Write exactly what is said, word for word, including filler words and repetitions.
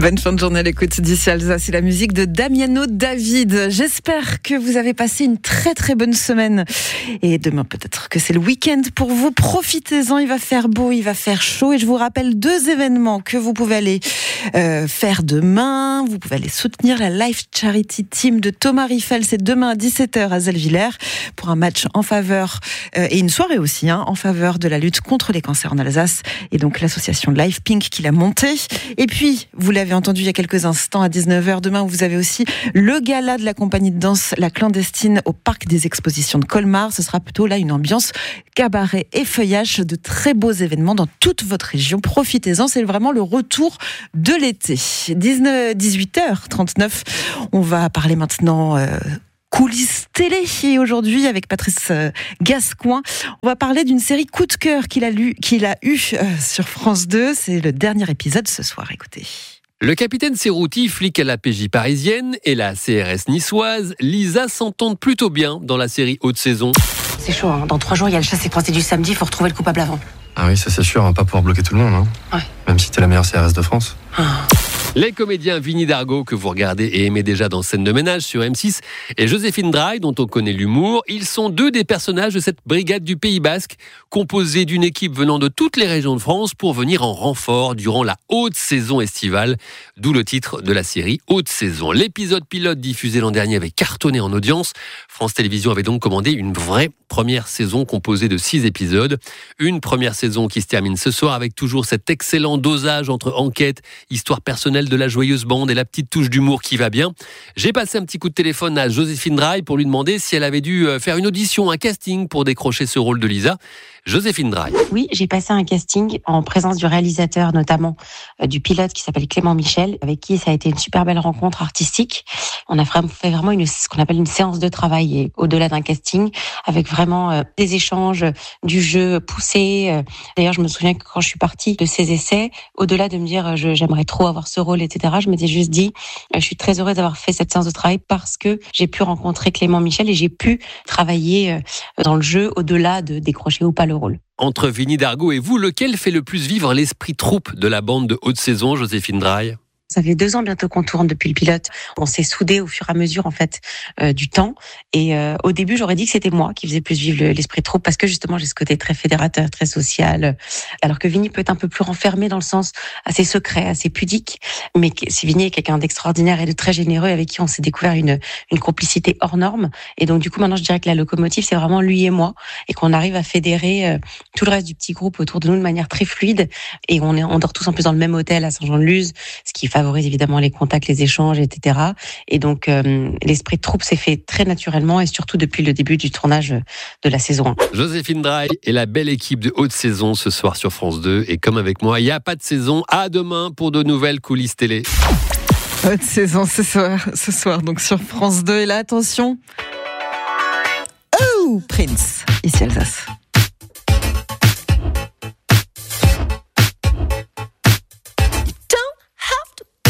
Bonne fin de journée à l'écoute d'ici Alsace, c'est la musique de Damiano David. J'espère que vous avez passé une très très bonne semaine. Et demain peut-être que c'est le week-end pour vous. Profitez-en, il va faire beau, il va faire chaud. Et je vous rappelle deux événements que vous pouvez aller euh, faire demain. Vous pouvez aller soutenir la Life Charity Team de Thomas Riffel. C'est demain à dix-sept heures à Zellwiller pour un match en faveur, euh, et une soirée aussi, hein, en faveur de la lutte contre les cancers en Alsace. Et donc l'association Life Pink qui l'a montée. Et puis, vous l'avez entendu il y a quelques instants, à dix-neuf heures demain, vous avez aussi le gala de la compagnie de danse La Clandestine au Parc des Expositions de Colmar. Ce sera plutôt là une ambiance cabaret et feuillage, de très beaux événements dans toute votre région. Profitez-en, c'est vraiment le retour de l'été. dix-huit heures trente-neuf, on va parler maintenant euh, coulisses télé. Et aujourd'hui, avec Patrice Gascoigne, on va parler d'une série coup de cœur qu'il a, lu, qu'il a eu euh, sur France deux. C'est le dernier épisode ce soir, écoutez. Le capitaine Serrouti, flic à la P J parisienne, et la C R S niçoise, Lisa s'entendent plutôt bien dans la série haute saison. C'est chaud, hein. Dans trois jours, il y a le chasse et croisé du samedi, il faut retrouver le coupable avant. Ah oui, ça c'est sûr, on va pas pouvoir bloquer tout le monde, hein. Ouais. Même si t'es la meilleure C R S de France. Ah. Les comédiens Vinnie Dargaud, que vous regardez et aimez déjà dans Scène de ménage sur M six, et Joséphine Draille, dont on connaît l'humour, ils sont deux des personnages de cette brigade du Pays Basque, composée d'une équipe venant de toutes les régions de France pour venir en renfort durant la haute saison estivale, d'où le titre de la série Haute Saison. L'épisode pilote diffusé l'an dernier avait cartonné en audience. France Télévisions avait donc commandé une vraie première saison composée de six épisodes. Une première saison qui se termine ce soir avec toujours cet excellent dosage entre enquête, histoire personnelle de la joyeuse bande et la petite touche d'humour qui va bien. J'ai passé un petit coup de téléphone à Joséphine Draille pour lui demander si elle avait dû faire une audition, un casting pour décrocher ce rôle de Lisa. Joséphine Draille. Oui, j'ai passé un casting en présence du réalisateur, notamment euh, du pilote qui s'appelle Clément Michel, avec qui ça a été une super belle rencontre artistique. On a fait vraiment une, ce qu'on appelle une séance de travail, et au-delà d'un casting, avec vraiment euh, des échanges, du jeu poussé. Euh, d'ailleurs, je me souviens que quand je suis partie de ces essais, au-delà de me dire euh, je, j'aimerais trop avoir ce rôle, et cetera, je m'étais juste dit euh, je suis très heureuse d'avoir fait cette séance de travail parce que j'ai pu rencontrer Clément Michel et j'ai pu travailler euh, dans le jeu au-delà de décrocher ou pas le rôle. Entre Vinnie Dargaud et vous, lequel fait le plus vivre l'esprit troupe de la bande de haute saison, Joséphine Draille ? Ça fait deux ans bientôt qu'on tourne depuis le pilote. On s'est soudés au fur et à mesure en fait euh, du temps. Et euh, au début, j'aurais dit que c'était moi qui faisais plus vivre le, l'esprit de troupe parce que justement j'ai ce côté très fédérateur, très social. Alors que Vinnie peut être un peu plus renfermé dans le sens assez secret, assez pudique. Mais si Vinnie est quelqu'un d'extraordinaire et de très généreux avec qui on s'est découvert une une complicité hors norme. Et donc du coup maintenant je dirais que la locomotive c'est vraiment lui et moi et qu'on arrive à fédérer euh, tout le reste du petit groupe autour de nous de manière très fluide. Et on est on dort tous en plus dans le même hôtel à Saint-Jean-de-Luz, ce qui favorise évidemment les contacts, les échanges, et cetera. Et donc, euh, l'esprit de troupe s'est fait très naturellement et surtout depuis le début du tournage de la saison un. Joséphine Draille et la belle équipe de haute saison ce soir sur France deux. Et comme avec moi, il n'y a pas de saison. À demain pour de nouvelles coulisses télé. Haute saison ce soir, ce soir donc sur France deux. Et là, attention. Oh, Prince, ici Alsace.